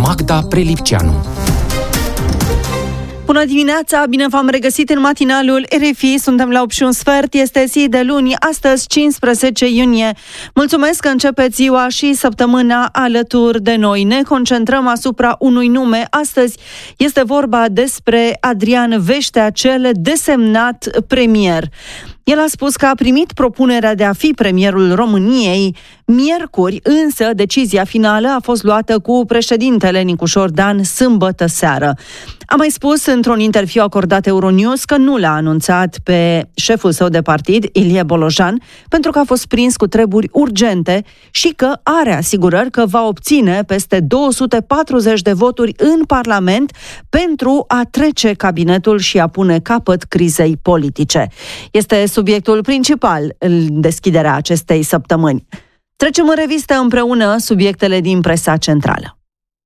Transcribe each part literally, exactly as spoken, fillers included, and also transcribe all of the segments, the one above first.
Magda Prelipceanu. Bună dimineața, bine v-am regăsit în matinalul R F I, suntem la opt și un sfert, este zi de luni, astăzi cincisprezece iunie. Mulțumesc că începeți ziua și săptămâna alături de noi. Ne concentrăm asupra unui nume. Astăzi este vorba despre Adrian Veștea, cel desemnat premier. El a spus că a primit propunerea de a fi premierul României miercuri, însă decizia finală a fost luată cu președintele Nicușor Dan sâmbătă seară. A mai spus într-un interviu acordat Euronews că nu l-a anunțat pe șeful său de partid, Ilie Bolojan, pentru că a fost prins cu treburi urgente și că are asigurări că va obține peste două sute patruzeci de voturi în Parlament pentru a trece cabinetul și a pune capăt crizei politice. Este subiectul principal în deschiderea acestei săptămâni. Trecem în revistă împreună subiectele din presa centrală.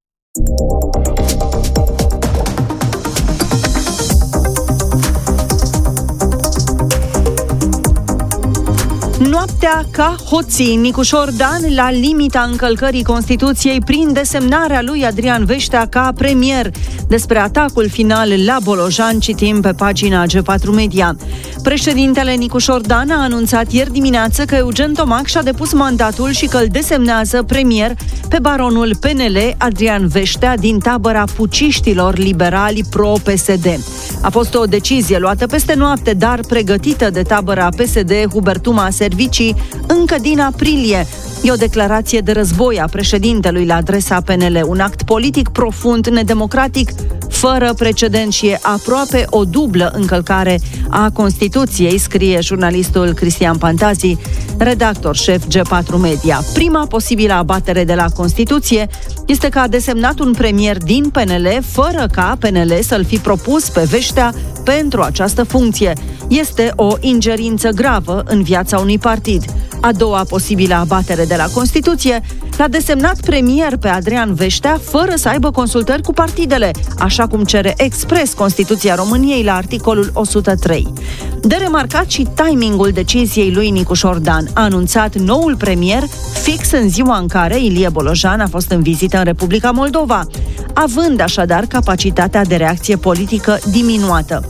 Noaptea ca hoții, Nicușor Dan la limita încălcării Constituției prin desemnarea lui Adrian Veștea ca premier. Despre atacul final la Bolojan citim pe pagina G patru Media. Președintele Nicușor Dan a anunțat ieri dimineață că Eugen Tomac și-a depus mandatul și că îl desemnează premier pe baronul P N L Adrian Veștea din tabăra puciștilor liberali pro-P S D. A fost o decizie luată peste noapte, dar pregătită de tabăra P S D Hubertuma Servicii încă din aprilie. E o declarație de război a președintelui la adresa P N L, un act politic profund nedemocratic, fără precedent și e aproape o dublă încălcare a Constituției, scrie jurnalistul Cristian Pantazi, redactor șef G patru Media. Prima posibilă abatere de la Constituție este că a desemnat un premier din P N L fără ca P N L să-l fi propus pe Veștea pentru această funcție. Este o ingerință gravă în viața unui partid. A doua posibilă abatere de la Constituție l-a desemnat premier pe Adrian Veștea fără să aibă consultări cu partidele, așa cum cere expres Constituția României la articolul o sută trei. De remarcat și timingul deciziei lui Nicușor Dan. A anunțat noul premier fix în ziua în care Ilie Bolojan a fost în vizită în Republica Moldova, având așadar capacitatea de reacție politică diminuată.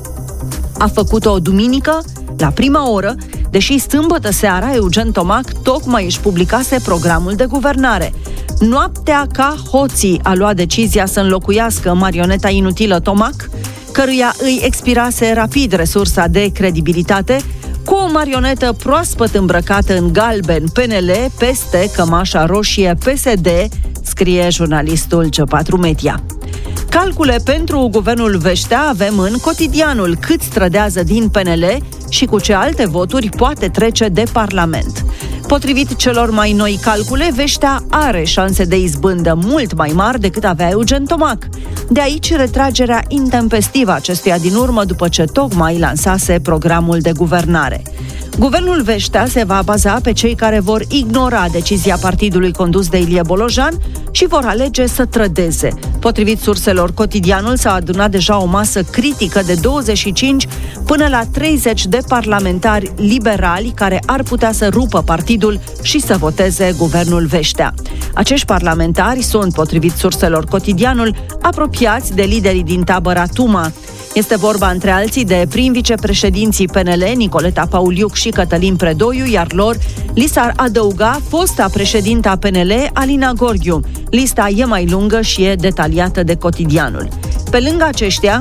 A făcut-o o duminică, la prima oră, deși sâmbătă seara Eugen Tomac tocmai își publicase programul de guvernare. Noaptea ca hoții a luat decizia să înlocuiască marioneta inutilă Tomac, căruia îi expirase rapid resursa de credibilitate, cu o marionetă proaspăt îmbrăcată în galben P N L peste cămașa roșie P S D, scrie jurnalistul G patru Media. Calcule pentru guvernul Veștea avem în Cotidianul: cât strădează din P N L și cu ce alte voturi poate trece de Parlament. Potrivit celor mai noi calcule, Veștea are șanse de izbândă mult mai mari decât avea Eugen Tomac. De aici retragerea intempestivă acestuia din urmă după ce tocmai lansase programul de guvernare. Guvernul Veștea se va baza pe cei care vor ignora decizia partidului condus de Ilie Bolojan și vor alege să trădeze. Potrivit surselor, Cotidianul s-a adunat deja o masă critică de douăzeci și cinci până la treizeci de parlamentari liberali care ar putea să rupă partidul și să voteze guvernul Veștea. Acești parlamentari sunt, potrivit surselor Cotidianul, apropiați de liderii din tabăra Tuma. Este vorba, între alții, de prim-vicepreședinții P N L, Nicoleta Pauliuc și Cătălin Predoiu, iar lor li s-ar adăuga fosta președinta P N L, Alina Gorghiu. Lista e mai lungă și e detaliată de Cotidianul. Pe lângă aceștia,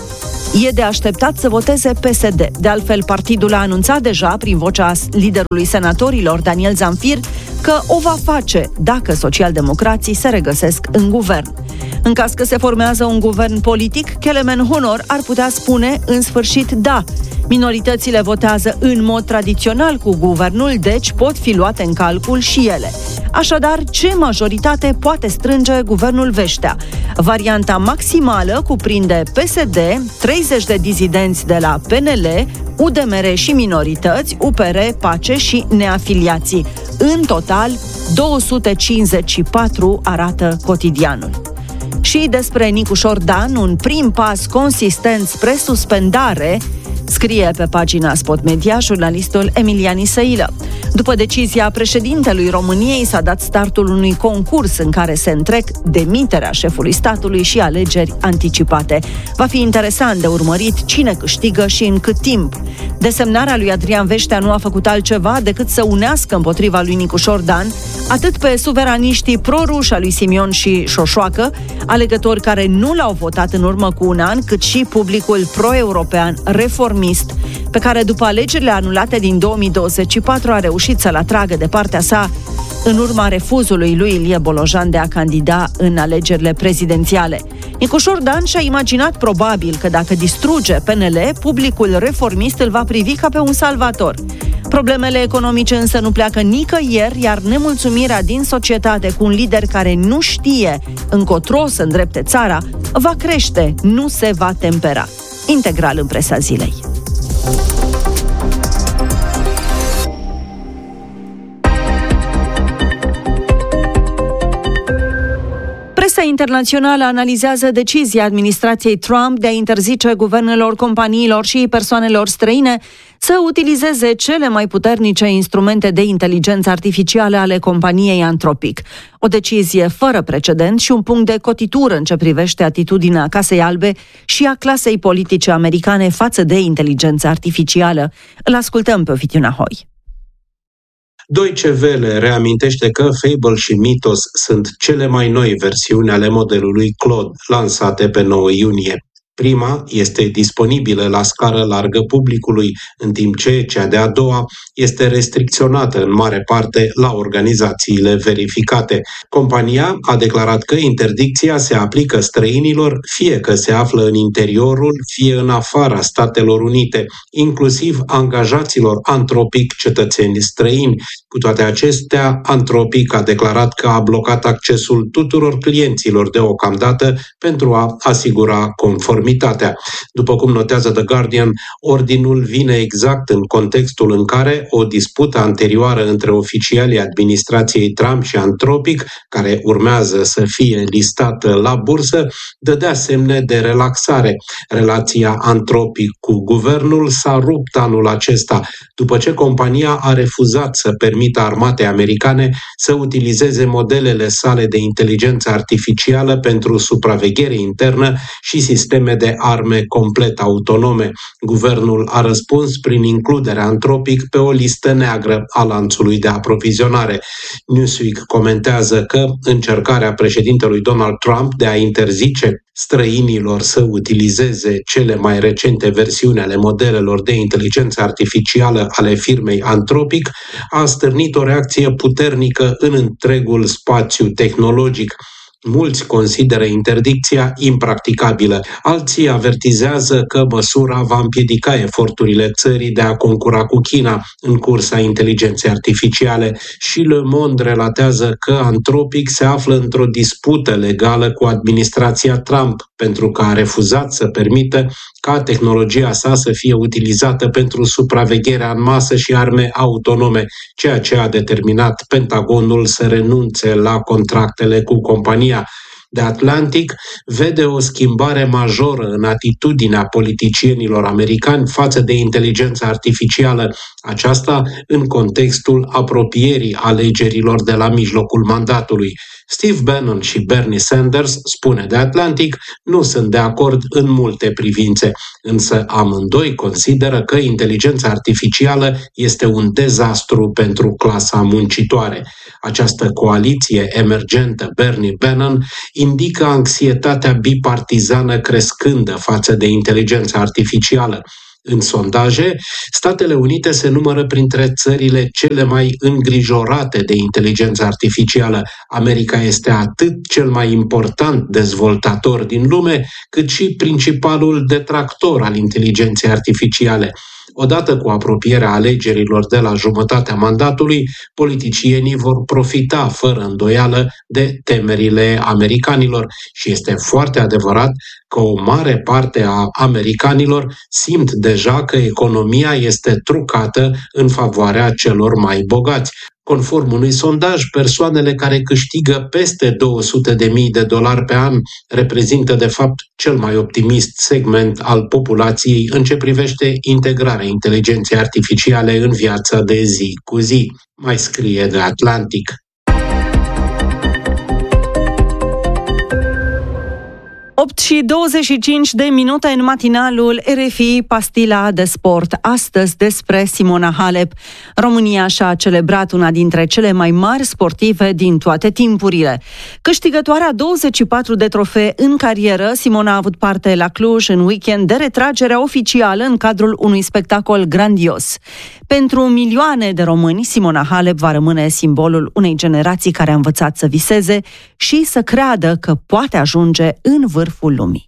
e de așteptat să voteze P S D. De altfel, partidul a anunțat deja, prin vocea liderului senatorilor, Daniel Zamfir, că o va face dacă socialdemocrații se regăsesc în guvern. În caz că se formează un guvern politic, Kelemen Honor ar putea spune în sfârșit da. Minoritățile votează în mod tradițional cu guvernul, deci pot fi luate în calcul și ele. Așadar, ce majoritate poate strânge guvernul Veștea? Varianta maximală cuprinde P S D, treizeci de dizidenți de la P N L, U D M R și minorități, U P R, Pace și neafiliații. În total, două sute cincizeci și patru, arată Cotidianul. Și despre Nicușor Dan, un prim pas consistent spre suspendare scrie pe pagina Spot Media jurnalistul Emilian Isăilă. După decizia președintelui României, s-a dat startul unui concurs în care se întrec demiterea șefului statului și alegeri anticipate. Va fi interesant de urmărit cine câștigă și în cât timp. Desemnarea lui Adrian Veștea nu a făcut altceva decât să unească împotriva lui Nicușor Dan atât pe suveraniștii pro-ruși al lui Simion și Șoșoacă, alegători care nu l-au votat în urmă cu un an, cât și publicul pro-european reformist, pe care după alegerile anulate din două mii douăzeci și patru a reușit să-l atragă de partea sa în urma refuzului lui Ilie Bolojan de a candida în alegerile prezidențiale. Nicușor Dan și-a imaginat probabil că dacă distruge P N L, publicul reformist îl va privi ca pe un salvator. Problemele economice însă nu pleacă nicăieri, iar nemulțumirea din societate cu un lider care nu știe încotro să îndrepte țara va crește, nu se va tempera. Integral în Presa Zilei. Presa internațională analizează decizia administrației Trump de a interzice guvernelor, companiilor și persoanelor străine să utilizeze cele mai puternice instrumente de inteligență artificială ale companiei Anthropic. O decizie fără precedent și un punct de cotitură în ce privește atitudinea Casei Albe și a clasei politice americane față de inteligența artificială. Îl ascultăm pe Ovidiu Nahoi. Deutsche Welle reamintește că Fable și Mythos sunt cele mai noi versiuni ale modelului Claude, lansate pe nouă iunie. Prima este disponibilă la scară largă publicului, în timp ce cea de-a doua este restricționată în mare parte la organizațiile verificate. Compania a declarat că interdicția se aplică străinilor, fie că se află în interiorul, fie în afara Statelor Unite, inclusiv angajaților Anthropic cetățeni străini. Cu toate acestea, Anthropic a declarat că a blocat accesul tuturor clienților deocamdată pentru a asigura conformitatea. După cum notează The Guardian, ordinul vine exact în contextul în care o dispută anterioară între oficialii administrației Trump și Anthropic, care urmează să fie listată la bursă, dădea semne de relaxare. Relația Anthropic cu guvernul s-a rupt anul acesta, după ce compania a refuzat să permită armatei americane să utilizeze modelele sale de inteligență artificială pentru supraveghere internă și sisteme de arme complet autonome. Guvernul a răspuns prin includerea Anthropic pe o listă neagră a lanțului de aprovizionare. Newsweek comentează că încercarea președintelui Donald Trump de a interzice străinilor să utilizeze cele mai recente versiuni ale modelelor de inteligență artificială ale firmei Anthropic a stârnit o reacție puternică în întregul spațiu tehnologic. Mulți consideră interdicția impracticabilă, alții avertizează că măsura va împiedica eforturile țării de a concura cu China în cursa inteligenței artificiale și Le Monde relatează că Anthropic se află într-o dispută legală cu administrația Trump pentru că a refuzat să permită ca tehnologia sa să fie utilizată pentru supravegherea în masă și arme autonome, ceea ce a determinat Pentagonul să renunțe la contractele cu compania. The Atlantic vede o schimbare majoră în atitudinea politicienilor americani față de inteligența artificială, aceasta în contextul apropierii alegerilor de la mijlocul mandatului. Steve Bannon și Bernie Sanders, spune The Atlantic, nu sunt de acord în multe privințe, însă amândoi consideră că inteligența artificială este un dezastru pentru clasa muncitoare. Această coaliție emergentă Bernie-Bannon indică anxietatea bipartizană crescândă față de inteligența artificială. În sondaje, Statele Unite se numără printre țările cele mai îngrijorate de inteligența artificială. America este atât cel mai important dezvoltator din lume, cât și principalul detractor al inteligenței artificiale. Odată cu apropierea alegerilor de la jumătatea mandatului, politicienii vor profita fără îndoială de temerile americanilor și este foarte adevărat că o mare parte a americanilor simt deja că economia este trucată în favoarea celor mai bogați. Conform unui sondaj, persoanele care câștigă peste două sute de mii de dolari pe an reprezintă de fapt cel mai optimist segment al populației în ce privește integrarea inteligenței artificiale în viața de zi cu zi, mai scrie The Atlantic. opt și douăzeci și cinci de minute în matinalul R F I, Pastila de sport. Astăzi despre Simona Halep. România și-a celebrat una dintre cele mai mari sportive din toate timpurile. Câștigătoarea douăzeci și patru de trofee în carieră, Simona a avut parte la Cluj în weekend de retragerea oficială în cadrul unui spectacol grandios. Pentru milioane de români, Simona Halep va rămâne simbolul unei generații care a învățat să viseze și să creadă că poate ajunge în vârful lumii.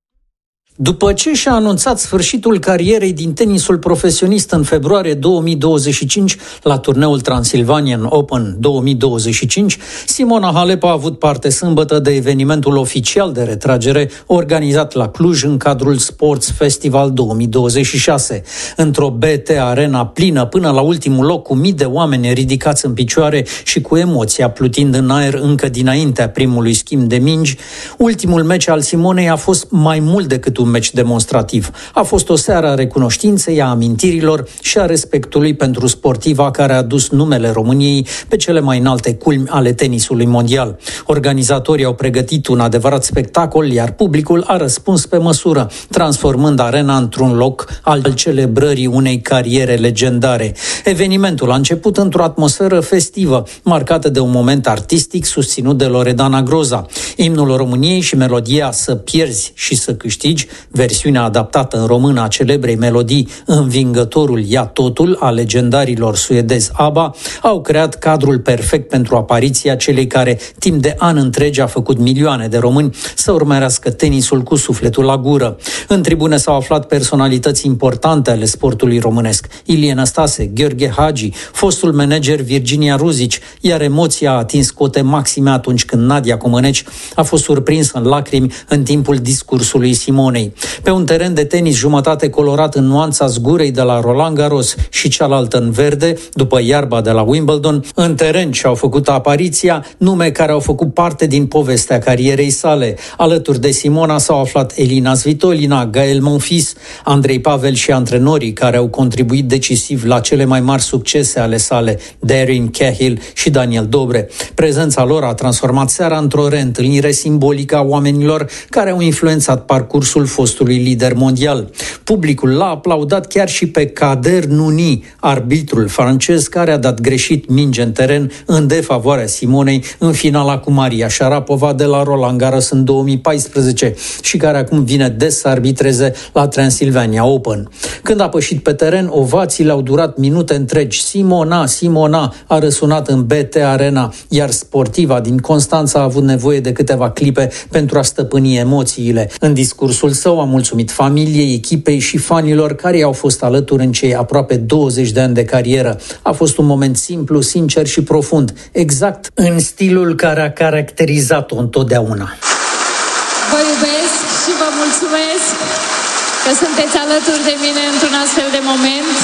După ce și-a anunțat sfârșitul carierei din tenisul profesionist în februarie două mii douăzeci și cinci la turneul Transylvanian Open două mii douăzeci și cinci, Simona Halep a avut parte sâmbătă de evenimentul oficial de retragere organizat la Cluj în cadrul Sports Festival două mii douăzeci și șase. Într-o B T Arena plină până la ultimul loc, cu mii de oameni ridicați în picioare și cu emoția plutind în aer încă dinaintea primului schimb de mingi, ultimul meci al Simonei a fost mai mult decât un meci demonstrativ. A fost o seară a recunoștinței, a amintirilor și a respectului pentru sportiva care a dus numele României pe cele mai înalte culmi ale tenisului mondial. Organizatorii au pregătit un adevărat spectacol, iar publicul a răspuns pe măsură, transformând arena într-un loc al celebrării unei cariere legendare. Evenimentul a început într-o atmosferă festivă, marcată de un moment artistic susținut de Loredana Groza. Imnul României și melodia Să pierzi și să câștigi, versiunea adaptată în română a celebrei melodii Învingătorul ia totul a legendarilor suedezi ABBA, au creat cadrul perfect pentru apariția celei care timp de ani întregi a făcut milioane de români să urmărească tenisul cu sufletul la gură. În tribune s-au aflat personalități importante ale sportului românesc: Ilie Năstase, Gheorghe Hagi, fostul manager Virginia Ruzici, iar emoția a atins cote maxime atunci când Nadia Comăneci a fost surprinsă în lacrimi în timpul discursului Simonei. Pe un teren de tenis jumătate colorat în nuanța zgurei de la Roland Garros și cealaltă în verde, după iarba de la Wimbledon, în teren și-au făcut apariția nume care au făcut parte din povestea carierei sale. Alături de Simona s-au aflat Elina Svitolina, Gael Monfils, Andrei Pavel și antrenorii care au contribuit decisiv la cele mai mari succese ale sale, Darren Cahill și Daniel Dobre. Prezența lor a transformat seara într-o reîntâlnire simbolică a oamenilor care au influențat parcursul fostului lider mondial. Publicul l-a aplaudat chiar și pe Kader Nuni, arbitrul francez care a dat greșit minge în teren în defavoarea Simonei în finala cu Maria Sharapova de la Roland Garros în două mii paisprezece și care acum vine des să arbitreze la Transylvania Open. Când a pășit pe teren, ovațiile au durat minute întregi. Simona, Simona a răsunat în B T Arena, iar sportiva din Constanța a avut nevoie de câteva clipe pentru a stăpâni emoțiile. În discursul său a mulțumit familiei, echipei și fanilor care i-au fost alături în cei aproape douăzeci de ani de carieră. A fost un moment simplu, sincer și profund, exact în stilul care a caracterizat-o întotdeauna. Vă iubesc și vă mulțumesc că sunteți alături de mine într-un astfel de moment.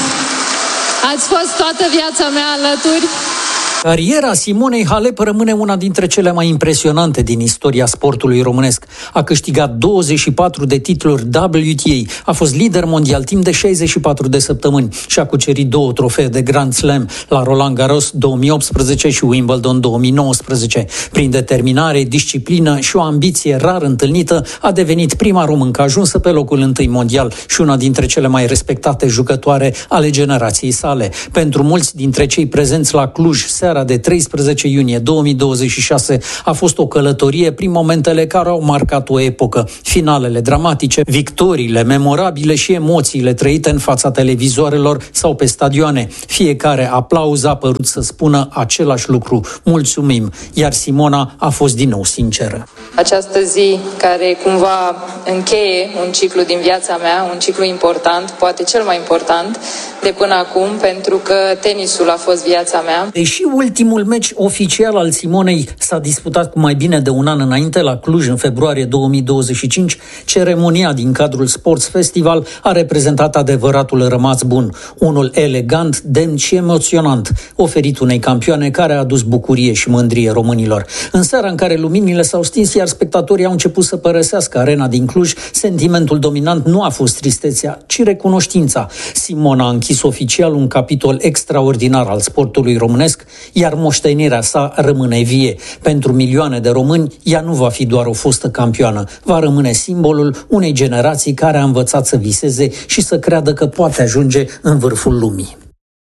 Ați fost toată viața mea alături. Cariera Simonei Halep rămâne una dintre cele mai impresionante din istoria sportului românesc. A câștigat douăzeci și patru de titluri W T A, a fost lider mondial timp de șaizeci și patru de săptămâni și a cucerit două trofee de Grand Slam la Roland Garros două mii optsprezece și Wimbledon două mii nouăsprezece. Prin determinare, disciplină și o ambiție rar întâlnită, a devenit prima româncă ajunsă pe locul întâi mondial și una dintre cele mai respectate jucătoare ale generației sale. Pentru mulți dintre cei prezenți la Cluj, seara de treisprezece iunie două mii douăzeci și șase a fost o călătorie prin momentele care au marcat o epocă. Finalele dramatice, victoriile memorabile și emoțiile trăite în fața televizoarelor sau pe stadioane. Fiecare aplauz a părut să spună același lucru: mulțumim, iar Simona a fost din nou sinceră. Această zi care cumva încheie un ciclu din viața mea, un ciclu important, poate cel mai important de până acum, pentru că tenisul a fost viața mea. Deși Ultimul meci oficial al Simonei s-a disputat cu mai bine de un an înainte la Cluj, în februarie două mii douăzeci și cinci. Ceremonia din cadrul Sports Festival a reprezentat adevăratul rămas bun, unul elegant, demn și emoționant, oferit unei campioane care a adus bucurie și mândrie românilor. În seara în care luminile s-au stins, iar spectatorii au început să părăsească arena din Cluj, sentimentul dominant nu a fost tristețea, ci recunoștința. Simona a închis oficial un capitol extraordinar al sportului românesc, iar moștenirea sa rămâne vie. Pentru milioane de români, ea nu va fi doar o fostă campioană, va rămâne simbolul unei generații care a învățat să viseze și să creadă că poate ajunge în vârful lumii.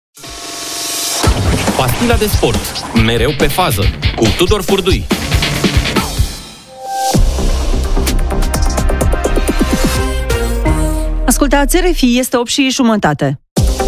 Pastila de sport, mereu pe fază, cu Tudor Furdui. Ascultați R F I, este opt și jumătate.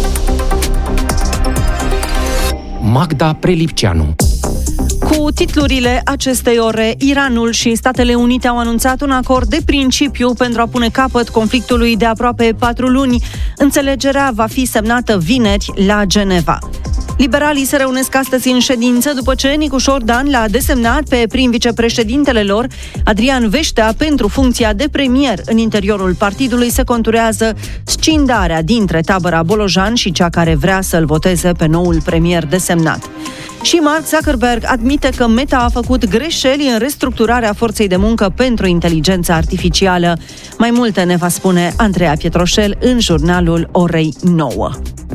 Magda Prelipceanu. Cu titlurile acestei ore, Iranul și Statele Unite au anunțat un acord de principiu pentru a pune capăt conflictului de aproape patru luni. Înțelegerea va fi semnată vineri la Geneva. Liberalii se reunesc astăzi în ședință după ce Nicușor Dan l-a desemnat pe prim vicepreședintele lor, Adrian Veștea, pentru funcția de premier. În interiorul partidului se conturează scindarea dintre tabăra Bolojan și cea care vrea să-l voteze pe noul premier desemnat. Și Mark Zuckerberg admite că Meta a făcut greșeli în restructurarea forței de muncă pentru inteligența artificială. Mai multe ne va spune Andreea Pietroșel în jurnalul orei nouă.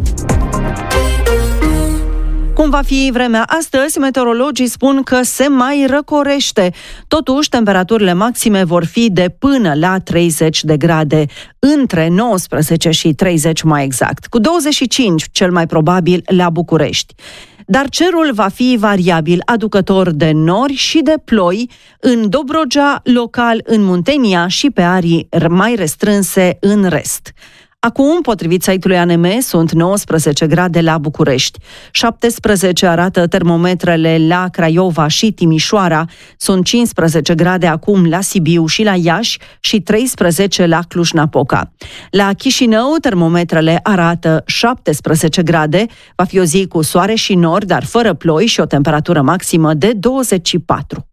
Cum va fi vremea astăzi, meteorologii spun că se mai răcorește. Totuși, temperaturile maxime vor fi de până la treizeci de grade, între nouăsprezece și treizeci mai exact, cu douăzeci și cinci cel mai probabil la București. Dar cerul va fi variabil, aducător de nori și de ploi în Dobrogea, local în Muntenia și pe arii mai restrânse în rest. Acum, potrivit site-ului A N M, sunt nouăsprezece grade la București, șaptesprezece arată termometrele la Craiova și Timișoara, sunt cincisprezece grade acum la Sibiu și la Iași și treisprezece la Cluj-Napoca. La Chișinău, termometrele arată șaptesprezece grade, va fi o zi cu soare și nori, dar fără ploi și o temperatură maximă de douăzeci și patru.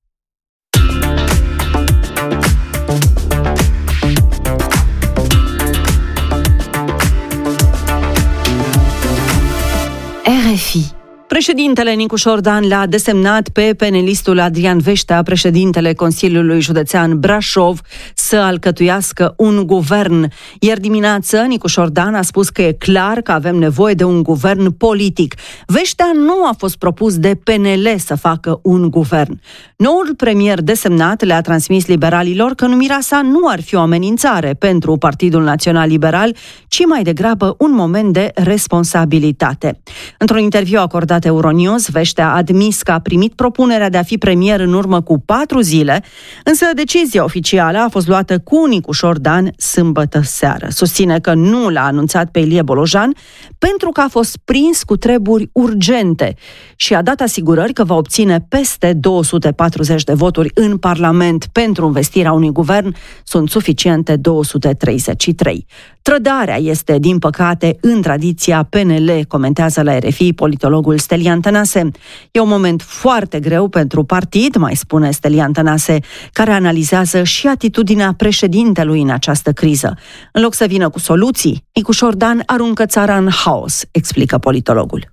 R F I. Președintele Nicușor Dan l-a desemnat pe penelistul Adrian Veștea, președintele Consiliului Județean Brașov, să alcătuiască un guvern. Ieri dimineață, Nicușor Dan a spus că e clar că avem nevoie de un guvern politic. Veștea nu a fost propus de P N L să facă un guvern. Noul premier desemnat le-a transmis liberalilor că numirea sa nu ar fi o amenințare pentru Partidul Național Liberal, ci mai degrabă un moment de responsabilitate. Într-un interviu acordat Euronews, Veștea a admis că a primit propunerea de a fi premier în urmă cu patru zile, însă decizia oficială a fost luată cu Nicușor Dan sâmbătă seară. Susține că nu l-a anunțat pe Ilie Bolojan pentru că a fost prins cu treburi urgente și a dat asigurări că va obține peste două sute patruzeci de voturi în Parlament. Pentru învestirea unui guvern sunt suficiente două sute treizeci și trei. Trădarea este, din păcate, în tradiția P N L, comentează la R F I politologul Stelian Tănase. E un moment foarte greu pentru partid, mai spune Stelian Tănase, care analizează și atitudinea președintelui în această criză. În loc să vină cu soluții, Nicușor Dan aruncă țara în haos, explică politologul.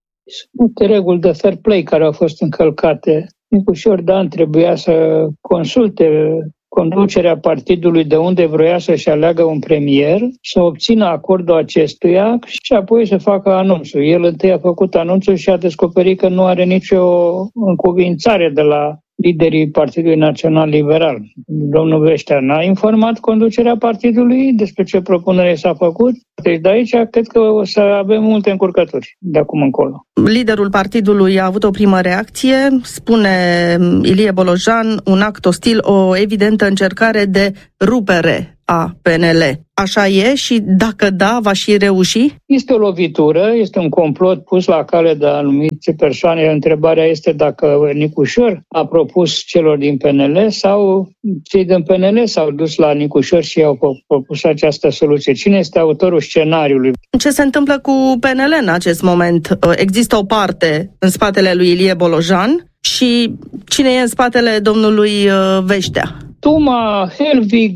Sunt reguli de fair play care au fost încălcate. Nicușor Dan trebuia să consulte conducerea partidului de unde vroia să-și aleagă un premier, să obțină acordul acestuia și apoi să facă anunțul. El întâi a făcut anunțul și a descoperit că nu are nicio încuvințare de la liderii Partidului Național Liberal. Domnul Veștea n-a informat conducerea partidului despre ce propunere s-a făcut. Deci de aici cred că o să avem multe încurcături de acum încolo. Liderul partidului a avut o primă reacție, spune Ilie Bolojan, un act ostil, o evidentă încercare de rupere a P N L. Așa e și dacă da, va și reuși? Este o lovitură, este un complot pus la cale de anumite persoane. Întrebarea este dacă Nicușor a propus celor din P N L sau cei din P N L s-au dus la Nicușor și au propus această soluție. Cine este autorul scenariului? Ce se întâmplă cu P N L în acest moment? Există o parte în spatele lui Ilie Bolojan și cine e în spatele domnului Veștea? Tuma, Helvig,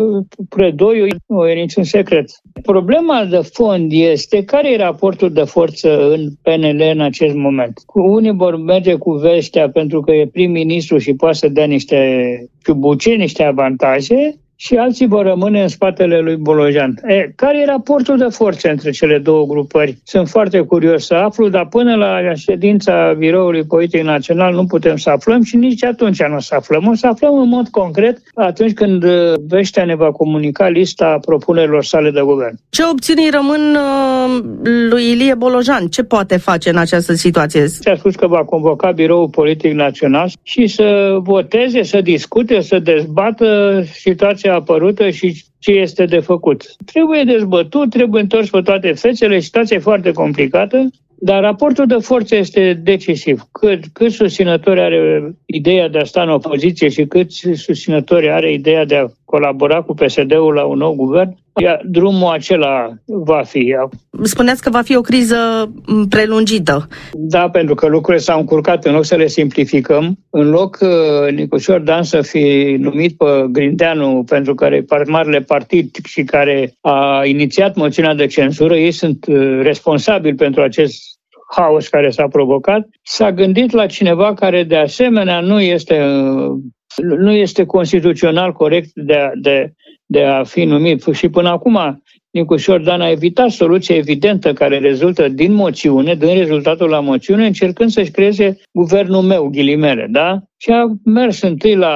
Predoiu, nu e niciun secret. Problema de fond este care e raportul de forță în P N L în acest moment. Unii vor merge cu Veștea pentru că e prim-ministru și poate să dea niște ciubuceni, niște avantaje, și alții vor rămâne în spatele lui Bolojan. E, care e raportul de forțe între cele două grupări? Sunt foarte curios să aflu, dar până la ședința Biroului Politic Național nu putem să aflăm și nici atunci nu o să aflăm. O să aflăm în mod concret atunci când Veștea ne va comunica lista propunerilor sale de guvern. Ce opțiuni rămân uh, lui Ilie Bolojan? Ce poate face în această situație? S-a spus că va convoca Biroul Politic Național și să voteze, să discute, să dezbată situația apărută și ce este de făcut. Trebuie dezbătut, trebuie întors pe toate fețele, situația e foarte complicată, dar raportul de forță este decisiv. Cât, cât susținători are ideea de a sta în opoziție și cât susținători are ideea de a colabora cu P S D-ul la un nou guvern, drumul acela va fi. Spuneați că va fi o criză prelungită. Da, pentru că lucrurile s-au încurcat. În loc să le simplificăm, în loc uh, Nicușor Dan să fi numit pe Grindeanu, pentru care e marele partid și care a inițiat moțiunea de cenzură, ei sunt uh, responsabili pentru acest haos care s-a provocat, s-a gândit la cineva care de asemenea nu este, uh, nu este constituțional corect de a, de, de a fi numit. Și până acum Nicușor Dan a evitat soluția evidentă care rezultă din moțiune, din rezultatul la moțiune, încercând să-și creeze guvernul meu, ghilimele, da? Și a mers întâi la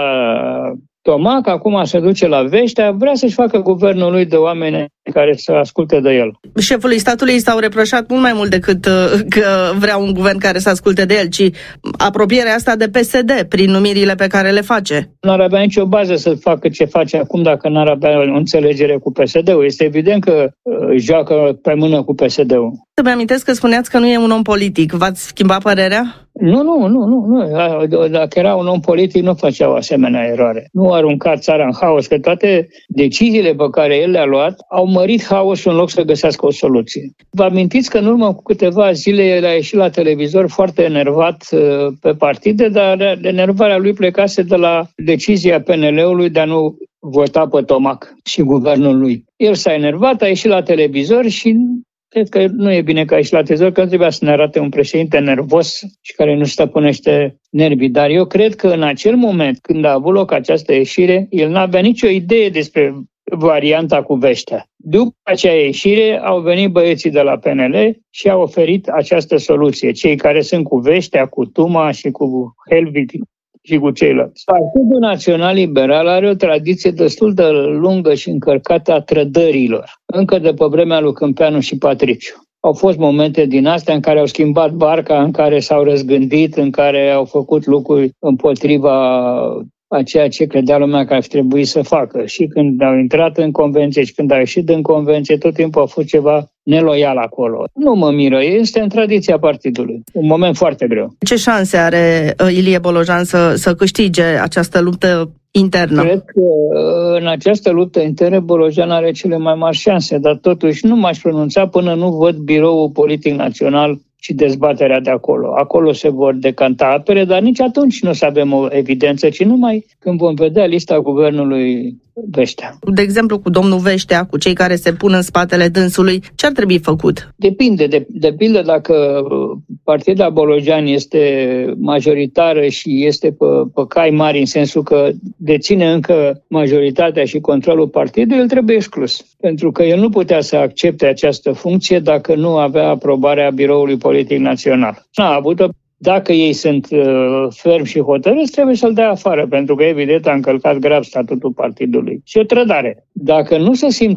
Tomac, acum se duce la Veștea, vrea să-și facă guvernul lui de oameni care să asculte de el. Șefului statului s-au reproșat mult mai mult decât că vrea un guvern care să asculte de el, ci apropierea asta de P S D prin numirile pe care le face. N-ar avea nicio bază să facă ce face acum dacă n-ar avea o înțelegere cu P S D-ul. Este evident că uh, joacă pe mână cu P S D-ul. Să-mi amintesc că spuneați că nu e un om politic. V-ați schimbat părerea? Nu, nu, nu, nu, nu. Dacă era un om politic, nu făcea o asemenea eroare. Nu arunca țara în haos, că toate deciziile pe care el le-a luat au mărit haosul în loc să găsească o soluție. Vă amintiți că în urmă cu câteva zile el a ieșit la televizor foarte enervat pe partide, dar enervarea lui plecase de la decizia P N L-ului de a nu vota pe Tomac și guvernul lui. El s-a enervat, a ieșit la televizor și cred că nu e bine că a ieșit la televizor, că nu trebuia să ne arate un președinte nervos și care nu stăpânește nervii. Dar eu cred că în acel moment, când a avut loc această ieșire, el n-avea nicio idee despre varianta cu Veștea. După acea ieșire au venit băieții de la P N L și au oferit această soluție. Cei care sunt cu Veștea, cu Tuma și cu Helvig și cu ceilalți. Partidul Național Liberal are o tradiție destul de lungă și încărcată a trădărilor, încă de pe vremea lui Câmpeanu și Patriciu. Au fost momente din astea în care au schimbat barca, în care s-au răzgândit, în care au făcut lucruri împotriva a ceea ce credea lumea că ar trebui să facă. Și când au intrat în convenție și când au ieșit din convenție, tot timpul a fost ceva neloial acolo. Nu mă miră, este în tradiția partidului. Un moment foarte greu. Ce șanse are Ilie Bolojan să, să câștige această luptă internă? Cred că în această luptă internă Bolojan are cele mai mari șanse, dar totuși nu m-aș pronunța până nu văd Biroul Politic Național și dezbaterea de acolo. Acolo se vor decanta apele, dar nici atunci nu o să avem o evidență, ci numai când vom vedea lista guvernului Veștea. De exemplu, cu domnul Veștea, cu cei care se pun în spatele dânsului, ce ar trebui făcut? Depinde. De, depinde dacă partida Bolojan este majoritară și este pe, pe cai mari, în sensul că deține încă majoritatea și controlul partidului, el trebuie exclus. Pentru că el nu putea să accepte această funcție dacă nu avea aprobarea Biroului Politic Național. N-a avut-o. Dacă ei sunt uh, fermi și hotărâți, trebuie să-l dea afară, pentru că, evident, a încălcat grav statutul partidului. Și o trădare. Dacă nu se simt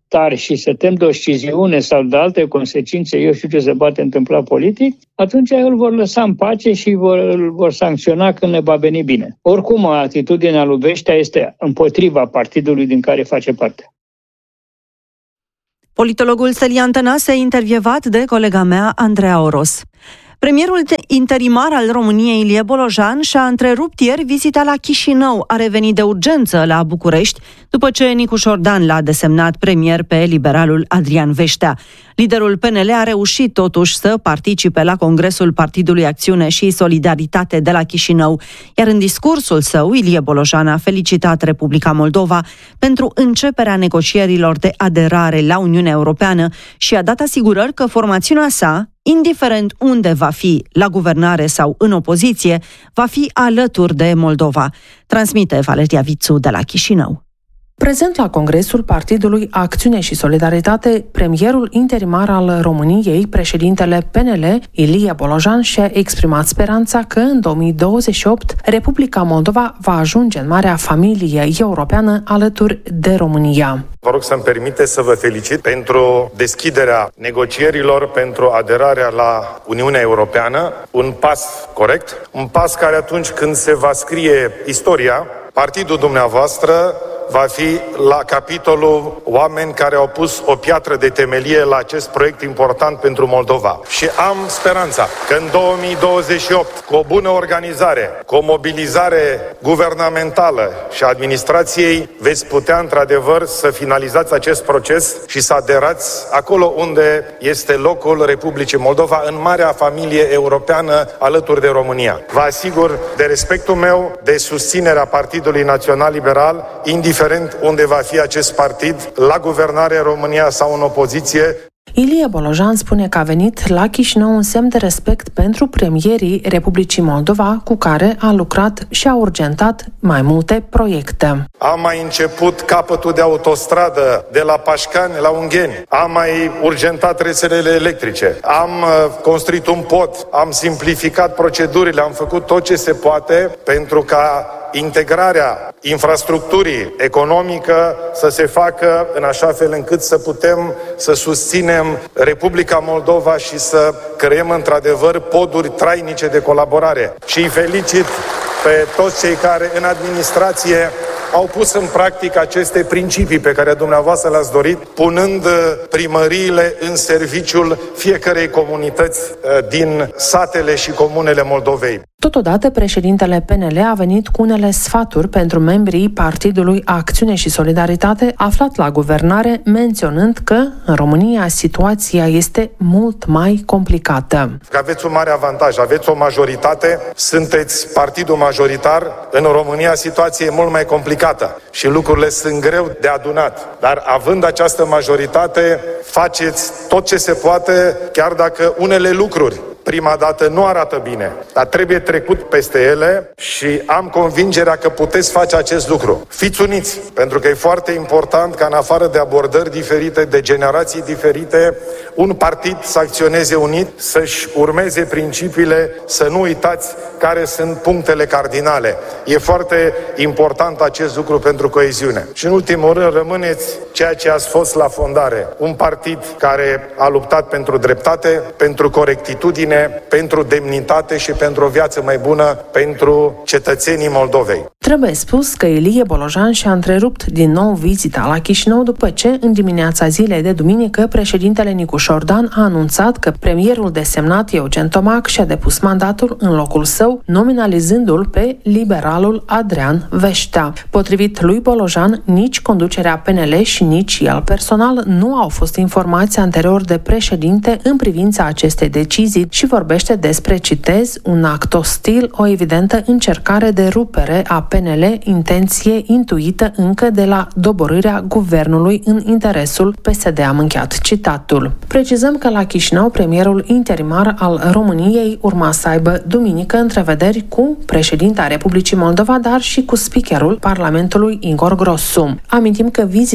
tari și se tem de o sciziune sau de alte consecințe, eu știu ce se poate întâmpla politic, atunci îl vor lăsa în pace și vor, îl vor sancționa când ne va veni bine. Oricum, atitudinea lui Veștea este împotriva partidului din care face parte. Politologul Stelian Tănase, intervievat de colega mea, Andreea Oros. Premierul interimar al României, Ilie Bolojan, și-a întrerupt ieri vizita la Chișinău. A revenit de urgență la București, după ce Nicu Șordan l-a desemnat premier pe liberalul Adrian Veștea. Liderul P N L a reușit totuși să participe la Congresul Partidului Acțiune și Solidaritate de la Chișinău, iar în discursul său, Ilie Bolojan a felicitat Republica Moldova pentru începerea negocierilor de aderare la Uniunea Europeană și a dat asigurări că formațiunea sa, indiferent unde va fi, la guvernare sau în opoziție, va fi alături de Moldova. Transmite Valeria Vițu de la Chișinău. Prezent la Congresul Partidului Acțiune și Solidaritate, premierul interimar al României, președintele P N L, Ilie Bolojan, și-a exprimat speranța că în două mii douăzeci și opt Republica Moldova va ajunge în marea familie europeană alături de România. Vă rog să-mi permite să vă felicit pentru deschiderea negocierilor pentru aderarea la Uniunea Europeană, un pas corect, un pas care atunci când se va scrie istoria, partidul dumneavoastră va fi la capitolul oameni care au pus o piatră de temelie la acest proiect important pentru Moldova. Și am speranța că în două mii douăzeci și opt, cu o bună organizare, cu o mobilizare guvernamentală și a administrației, veți putea într-adevăr să finalizați acest proces și să aderați acolo unde este locul Republicii Moldova, în marea familie europeană alături de România. Vă asigur de respectul meu, de susținerea Partidului Național Liberal, indiferent unde va fi acest partid, la guvernare în România sau în opoziție. Ilie Bolojan spune că a venit la Chișinău un semn de respect pentru premierii Republicii Moldova, cu care a lucrat și a urgentat mai multe proiecte. Am mai început capătul de autostradă de la Pașcani la Ungheni. Am mai urgentat rețelele electrice. Am construit un pod. Am simplificat procedurile. Am făcut tot ce se poate pentru ca integrarea infrastructurii economică să se facă în așa fel încât să putem să susținem Republica Moldova și să creăm într-adevăr poduri trainice de colaborare. Și îi felicit pe toți cei care în administrație au pus în practică aceste principii pe care dumneavoastră le-ați dorit, punând primăriile în serviciul fiecărei comunități din satele și comunele Moldovei. Totodată, președintele P N L a venit cu unele sfaturi pentru membrii Partidului Acțiune și Solidaritate aflat la guvernare, menționând că în România situația este mult mai complicată. Aveți un mare avantaj, aveți o majoritate, sunteți partidul majoritar, în România situația e mult mai complicată și lucrurile sunt greu de adunat. Dar având această majoritate, faceți tot ce se poate, chiar dacă unele lucruri prima dată nu arată bine, dar trebuie trecut peste ele și am convingerea că puteți face acest lucru. Fiți uniți, pentru că e foarte important ca în afară de abordări diferite, de generații diferite, un partid să acționeze unit, să-și urmeze principiile, să nu uitați care sunt punctele cardinale. E foarte important acest lucru pentru coeziune. Și în ultimul rând rămâneți ceea ce ați fost la fondare. Un partid care a luptat pentru dreptate, pentru corectitudine, pentru demnitate și pentru o viață mai bună pentru cetățenii Moldovei. Trebuie spus că Ilie Bolojan și-a întrerupt din nou vizita la Chișinău după ce, în dimineața zilei de duminică, președintele Nicu Șordan a anunțat că premierul desemnat Eugen Tomac și-a depus mandatul în locul său, nominalizându-l pe liberalul Adrian Veștea. Potrivit lui Bolojan, nici conducerea P N L și nici el personal nu au fost informați anterior de președinte în privința acestei decizii și vorbește despre, citez, un act ostil, o evidentă încercare de rupere a P N L, intenție intuită încă de la doborârea guvernului în interesul P S D. Am încheiat citatul. Precizăm că la Chișinău, premierul interimar al României urma să aibă duminică întrevederi cu președinta Republicii Moldova, dar și cu speakerul Parlamentului Igor Grosu. Amintim că vizita de la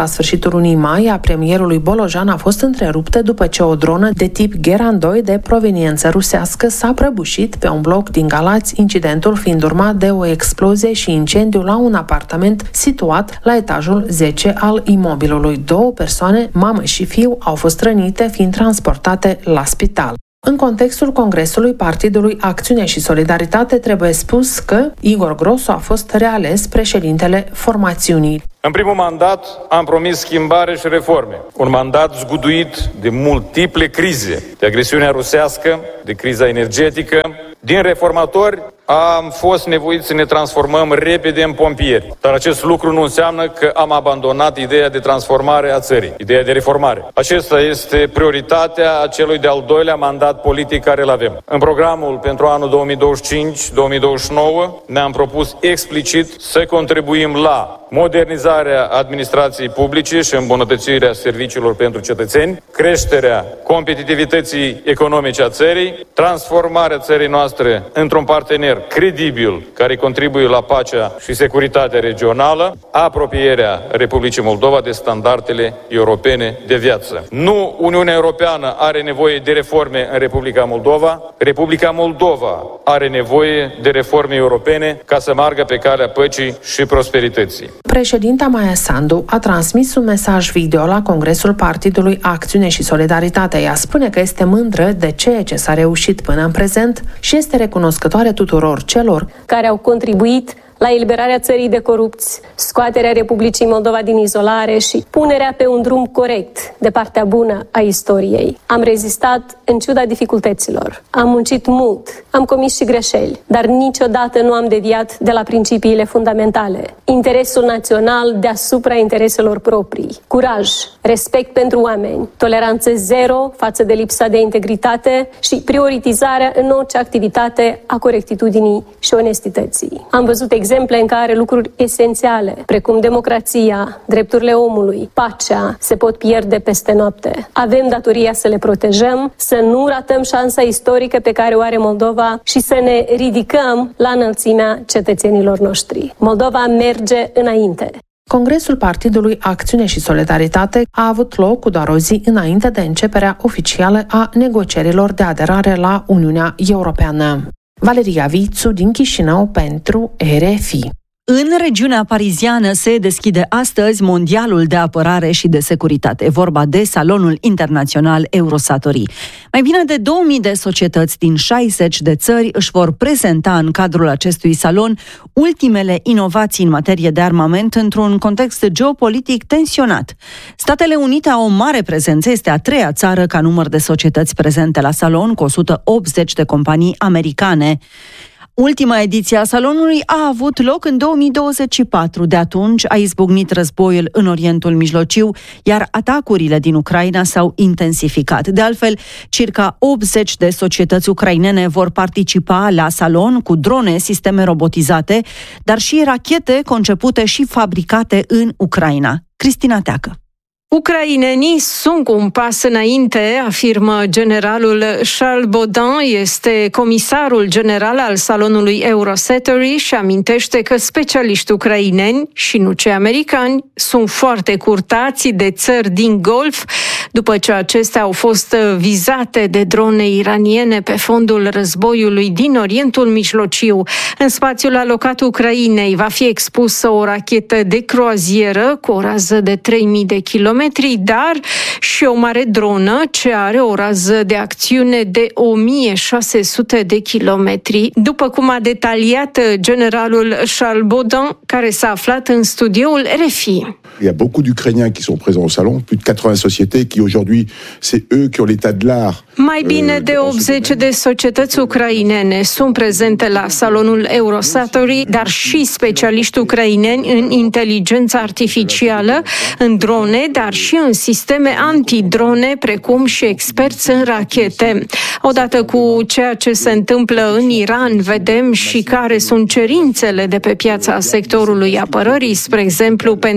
la sfârșitul lunii mai a premierului Bolojan a fost întreruptă după ce o dronă de tip Geran doi de proveniență rusească s-a prăbușit pe un bloc din Galați, incidentul fiind urmat de o explozie și incendiu la un apartament situat la etajul zece al imobilului. Două persoane, mamă și fiu, au fost rănite, fiind transportate la spital. În contextul Congresului Partidului Acțiune și Solidaritate trebuie spus că Igor Grosu a fost reales președintele formațiunii. În primul mandat am promis schimbare și reforme. Un mandat zguduit de multiple crize, de agresiunea rusească, de criza energetică. Din reformatori am fost nevoiți să ne transformăm repede în pompieri. Dar acest lucru nu înseamnă că am abandonat ideea de transformare a țării, ideea de reformare. Acesta este prioritatea celui de-al doilea mandat politic care îl avem. În programul pentru anul două mii douăzeci și cinci două mii douăzeci și nouă ne-am propus explicit să contribuim la modernizarea administrației publice și îmbunătățirea serviciilor pentru cetățeni, creșterea competitivității economice a țării, transformarea țării noastre într-un partener credibil care contribuie la pacea și securitatea regională, apropierea Republicii Moldova de standardele europene de viață. Nu Uniunea Europeană are nevoie de reforme în Republica Moldova, Republica Moldova are nevoie de reforme europene ca să meargă pe calea păcii și prosperității. Președinta Maia Sandu a transmis un mesaj video la Congresul Partidului Acțiune și Solidaritate. Ea spune că este mândră de ceea ce s-a reușit până în prezent și este recunoscătoare tuturor celor care au contribuit la eliberarea țării de corupți, scoaterea Republicii Moldova din izolare și punerea pe un drum corect de partea bună a istoriei. Am rezistat în ciuda dificultăților, am muncit mult, am comis și greșeli, dar niciodată nu am deviat de la principiile fundamentale. Interesul național deasupra intereselor proprii, curaj, respect pentru oameni, toleranță zero față de lipsa de integritate și prioritizarea în orice activitate a corectitudinii și onestității. Am văzut exemple în care lucruri esențiale, precum democrația, drepturile omului, pacea, se pot pierde peste noapte. Avem datoria să le protejăm, să nu ratăm șansa istorică pe care o are Moldova și să ne ridicăm la înălțimea cetățenilor noștri. Moldova merge înainte. Congresul Partidului Acțiune și Solidaritate a avut loc cu doar o zi înainte de începerea oficială a negocierilor de aderare la Uniunea Europeană. Valeria Vițu din Chișinău pentru R F I. În regiunea pariziană se deschide astăzi Mondialul de Apărare și de Securitate, vorba de Salonul Internațional Eurosatory. Mai bine de două mii de societăți din șaizeci de țări își vor prezenta în cadrul acestui salon ultimele inovații în materie de armament într-un context geopolitic tensionat. Statele Unite au o mare prezență, este a treia țară ca număr de societăți prezente la salon, cu o sută optzeci de companii americane. Ultima ediție a salonului a avut loc în două mii douăzeci și patru. De atunci a izbucnit războiul în Orientul Mijlociu, iar atacurile din Ucraina s-au intensificat. De altfel, circa optzeci de societăți ucrainene vor participa la salon cu drone, sisteme robotizate, dar și rachete concepute și fabricate în Ucraina. Cristina Teacă. Ucrainenii sunt cu un pas înainte, afirmă generalul Charles Baudin, este comisarul general al salonului Eurosatory și amintește că specialiști ucraineni și nu cei americani sunt foarte curtați de țări din Golf, după ce acestea au fost vizate de drone iraniene pe fondul războiului din Orientul Mijlociu. În spațiul alocat Ucrainei va fi expusă o rachetă de croazieră cu o rază de trei mii de kilometri, dar și o mare dronă ce are o rază de acțiune de o mie șase sute de kilometri, după cum a detaliat generalul Charles Baudin, care s-a aflat în studioul R F I. Il y a beaucoup d'Ukrainiens qui sont présents au salon, plus de quatre-vingts sociétés qui aujourd'hui, c'est eux qui ont l'état de l'art. Mai bine de optzeci de societăți ucrainene sunt prezente la salonul Eurosatory, dar și specialiști ucraineni în inteligență artificială, în drone, dar și în sisteme antidrone, precum și experți în rachete. Odată cu ceea ce se întâmplă în Iran, vedem și care sunt cerințele de pe piața sectorului apărării, spre exemplu pentru rachete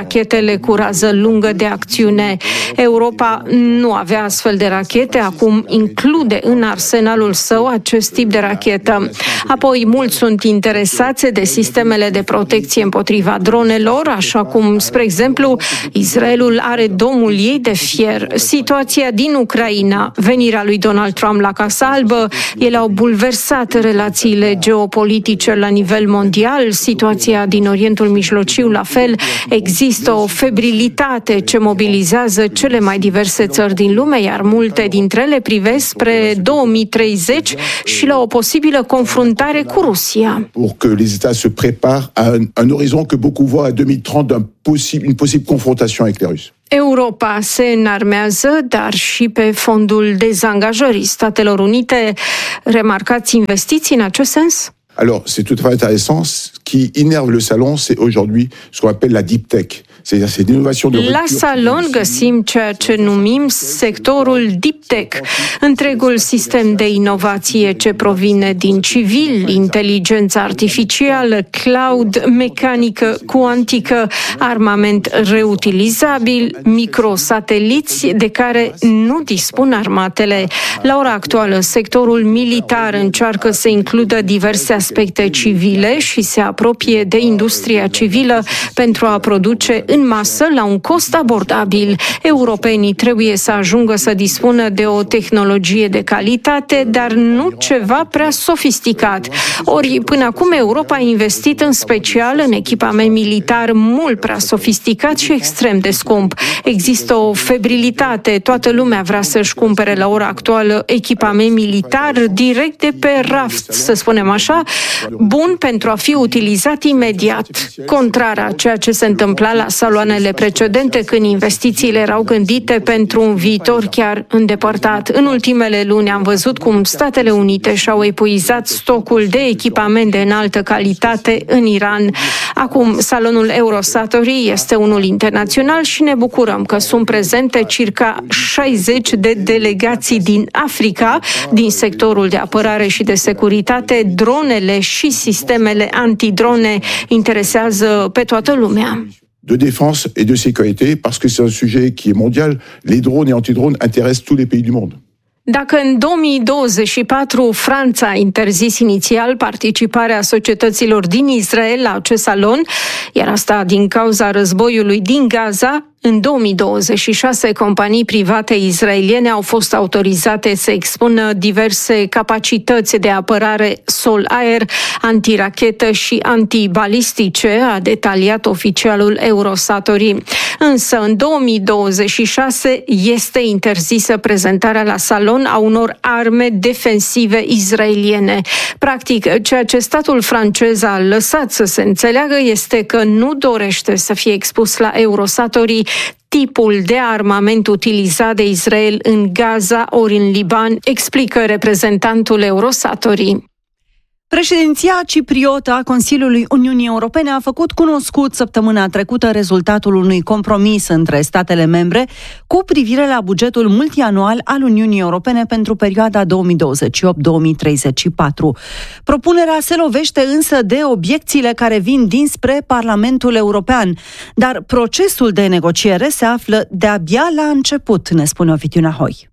rachetele cu rază lungă de acțiune. Europa nu avea astfel de rachete, acum include în arsenalul său acest tip de rachetă. Apoi, mulți sunt interesați de sistemele de protecție împotriva dronelor, așa cum, spre exemplu, Israelul are domul ei de fier. Situația din Ucraina, venirea lui Donald Trump la Casa Albă, ele au bulversat relațiile geopolitice la nivel mondial, situația din Orientul Mijlociu la fel, există o febrilitate ce mobilizează cele mai diverse țări din lume, iar multe dintre ele privesc spre două mii treizeci și la o posibilă confruntare cu Rusia. Pour que les États se préparent à un, un horizon que beaucoup voient à deux mille trente d'un possible, une possible confrontation avec les Russes. Europa se înarmează, dar și pe fondul dezangajării Statelor Unite. Remarcați investiții în acest sens? Alors, c'est tout à fait intéressant. Ce qui innerve le salon, c'est aujourd'hui ce qu'on appelle la deep tech. C'est-à-dire, c'est l'innovation de La salon găsim ceea ce numim sectorul deep tech, întregul sistem de inovație ce provine din civil, inteligența artificială, cloud, mecanică cuantică, armament reutilizabil, microsateliți de care nu dispun armatele. La ora actuală, sectorul militar încearcă să includă diverse aspecte civile și se apropie de industria civilă pentru a produce în masă la un cost abordabil. Europenii trebuie să ajungă să dispună de o tehnologie de calitate, dar nu ceva prea sofisticat. Ori, până acum, Europa a investit în special în echipament militar mult prea sofisticat și extrem de scump. Există o febrilitate, toată lumea vrea să-și cumpere la ora actuală echipament militar direct de pe raft, să spunem așa, bun pentru a fi utilizat imediat. Contrar a ceea ce se întâmpla la saloanele precedente, când investițiile erau gândite pentru un viitor chiar îndepărtat. În ultimele luni am văzut cum Statele Unite și-au epuizat stocul de echipament de înaltă calitate în Iran. Acum, salonul Eurosatory este unul internațional și ne bucurăm că sunt prezente circa șaizeci de delegații din Africa, din sectorul de apărare și de securitate. Dronele și sistemele antidrone interesează pe toată lumea. De défense et de sécurité, parce que c'est un sujet qui est mondial. Les drones et antidrones intéressent tous les pays du monde. Dacă în două mii douăzeci și patru Franța a interzis inițial participarea societăților din Israel la acest salon, iar asta din cauza războiului din Gaza, în două mii douăzeci și șase, companii private israeliene au fost autorizate să expună diverse capacități de apărare sol-aer, antirachetă și antibalistice, a detaliat oficialul Eurosatory. Însă, în două mii douăzeci și șase este interzisă prezentarea la salon a unor arme defensive israeliene. Practic, ceea ce statul francez a lăsat să se înțeleagă este că nu dorește să fie expus la Eurosatory tipul de armament utilizat de Israel în Gaza ori în Liban, explică reprezentantul Eurosatory. Președinția cipriotă a Consiliului Uniunii Europene a făcut cunoscut săptămâna trecută rezultatul unui compromis între statele membre cu privire la bugetul multianual al Uniunii Europene pentru perioada două mii douăzeci și opt două mii treizeci și patru. Propunerea se lovește însă de obiecțiile care vin dinspre Parlamentul European, dar procesul de negociere se află de-abia la început, ne spune Ovidiu Nahoi.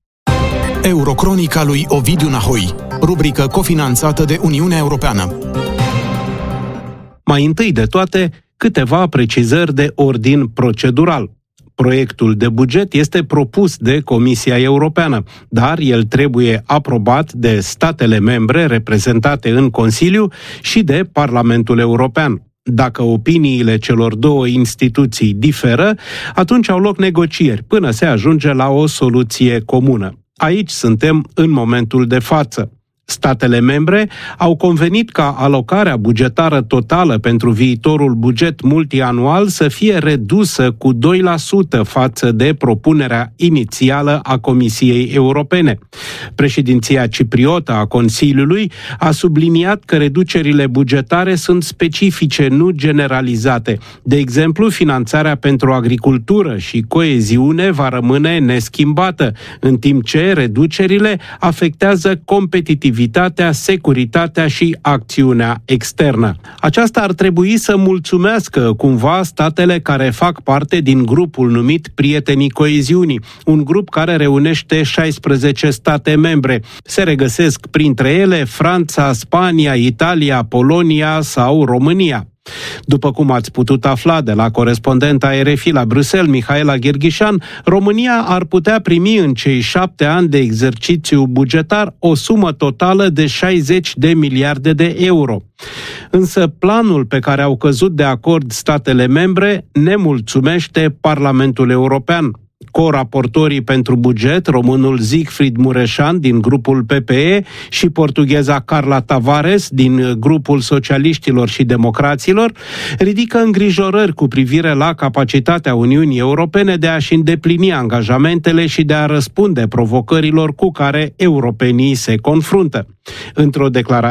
Eurocronica lui Ovidiu Nahoi, rubrică cofinanțată de Uniunea Europeană. Mai întâi de toate, câteva precizări de ordin procedural. Proiectul de buget este propus de Comisia Europeană, dar el trebuie aprobat de statele membre reprezentate în Consiliu și de Parlamentul European. Dacă opiniile celor două instituții diferă, atunci au loc negocieri până se ajunge la o soluție comună. Aici suntem în momentul de față. Statele membre au convenit ca alocarea bugetară totală pentru viitorul buget multianual să fie redusă cu doi la sută față de propunerea inițială a Comisiei Europene. Președinția cipriotă a Consiliului a subliniat că reducerile bugetare sunt specifice, nu generalizate. De exemplu, finanțarea pentru agricultură și coeziune va rămâne neschimbată, în timp ce reducerile afectează competitivitatea competitivitatea, securitatea și acțiunea externă. Aceasta ar trebui să mulțumească cumva statele care fac parte din grupul numit Prietenii Coeziunii, un grup care reunește șaisprezece state membre. Se regăsesc printre ele Franța, Spania, Italia, Polonia sau România. După cum ați putut afla de la corespondenta R F I la Bruxelles, Mihaela Gherghișan, România ar putea primi în cei șapte ani de exercițiu bugetar o sumă totală de șaizeci de miliarde de euro. Însă planul pe care au căzut de acord statele membre nemulțumește Parlamentul European. Co-raportorii pentru buget, românul Siegfried Mureșan din grupul P P E și portugheza Carla Tavares din grupul socialiștilor și democraților, ridică îngrijorări cu privire la capacitatea Uniunii Europene de a-și îndeplini angajamentele și de a răspunde provocărilor cu care europenii se confruntă. Într-o declarație